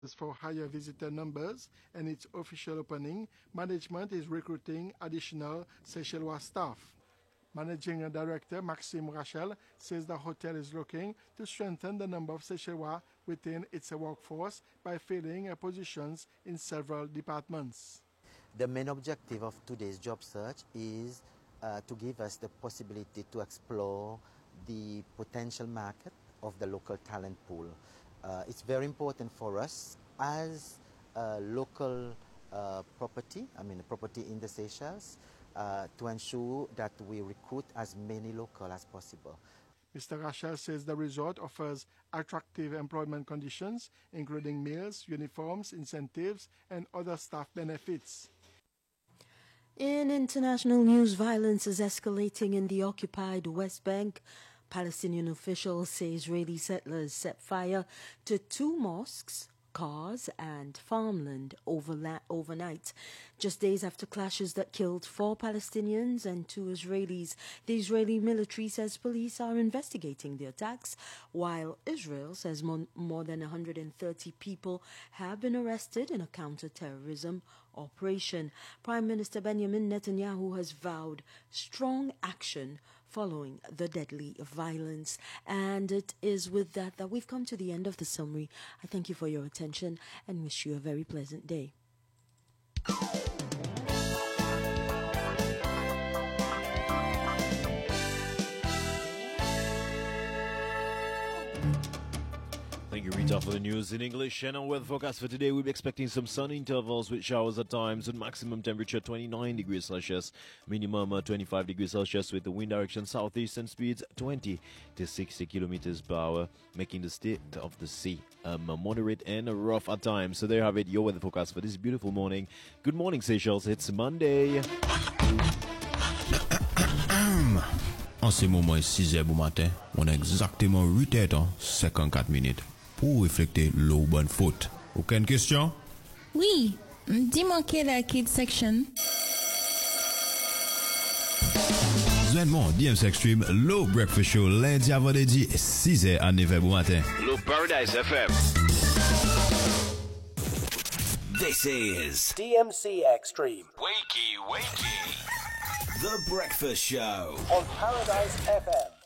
For higher visitor numbers and its official opening, management is recruiting additional Seychellois staff. Managing Director Maxime Rachel says the hotel is looking to strengthen the number of Seychellois within its workforce by filling positions in several departments. The main objective of today's job search is to give us the possibility to explore the potential market of the local talent pool. It's very important for us as a local property in the Seychelles, to ensure that we recruit as many local as possible. Mr. Rachel says the resort offers attractive employment conditions, including meals, uniforms, incentives, and other staff benefits. In international news, violence is escalating in the occupied West Bank. Palestinian officials say Israeli settlers set fire to 2 mosques, cars and farmland overnight, just days after clashes that killed 4 Palestinians and 2 Israelis. The Israeli military says police are investigating the attacks, while Israel says more than 130 people have been arrested in a counter-terrorism operation. Prime Minister Benjamin Netanyahu has vowed strong action following the deadly violence. And it is with that we've come to the end of the summary. I thank you for your attention and wish you a very pleasant day. Thank you, Rita, for the news in English. And our weather forecast for today, we'll be expecting some sun intervals with showers at times, with maximum temperature 29 degrees Celsius, minimum 25 degrees Celsius, with the wind direction southeast and speeds 20 to 60 kilometers per hour, making the state of the sea moderate and rough at times. So there you have it, your weather forecast for this beautiful morning. Good morning, Seychelles. It's Monday. En ce moment, 6h du matin, on a exactement 8h54 pour refléter l'urban faute. Aucune question? Oui, dis-moi quelle est la kids section. Événement DMC Extreme Low Breakfast Show lundi à vendredi 6h à 9h du matin. Low Paradise FM. This is DMC Extreme. Wakey. The Breakfast Show on Paradise FM.